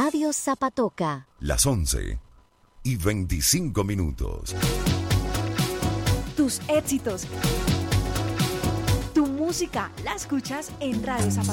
Radio Zapatoca. Las 11:25. Tus éxitos. Tu música la escuchas en Radio Zapatoca.